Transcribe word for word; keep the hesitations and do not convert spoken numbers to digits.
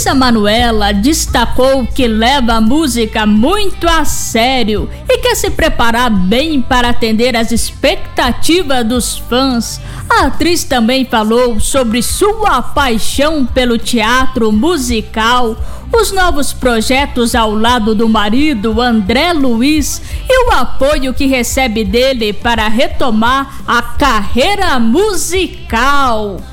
atriz Manuela destacou que leva a música muito a sério e quer se preparar bem para atender às expectativas dos fãs. A atriz também falou sobre sua paixão pelo teatro musical, os novos projetos ao lado do marido André Luiz e o apoio que recebe dele para retomar a carreira musical.